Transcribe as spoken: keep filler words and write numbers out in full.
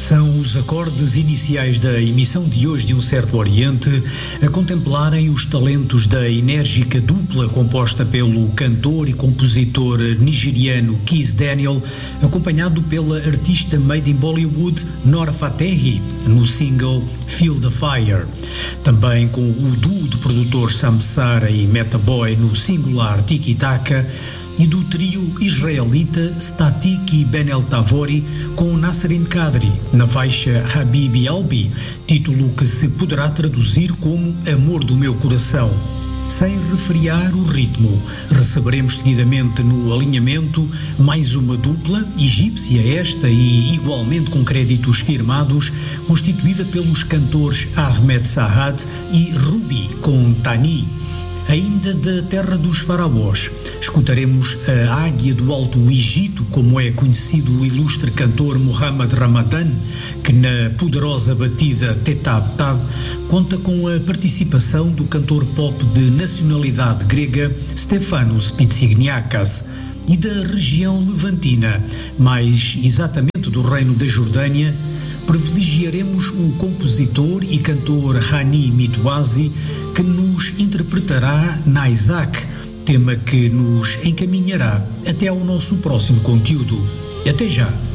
São os acordes iniciais da emissão de hoje de Um Certo Oriente a contemplarem os talentos da enérgica dupla composta pelo cantor e compositor nigeriano Kiss Daniel, acompanhado pela artista made in Bollywood Nora Fatehi no single Feel the Fire. Também com o duo de produtores Samsara e Meta Boy no singular Tiki Taka, e do trio israelita Static e Ben El Tavori com Nasrin Kadri na faixa Habibi Albi, título que se poderá traduzir como Amor do Meu Coração. Sem refriar o ritmo, receberemos seguidamente no alinhamento mais uma dupla, egípcia esta e igualmente com créditos firmados, constituída pelos cantores Ahmed Saad e Ruby com Tani. Ainda da terra dos faraós, escutaremos a Águia do Alto Egito, como é conhecido o ilustre cantor Muhammad Ramadan, que na poderosa batida Tetab Tab conta com a participação do cantor pop de nacionalidade grega Stefanos Pitsigniakas, e da região levantina, mais exatamente do Reino da Jordânia, privilegiaremos o compositor e cantor Hani Mitwazi, que nos interpretará Naizak, tema que nos encaminhará até ao nosso próximo conteúdo. Até já!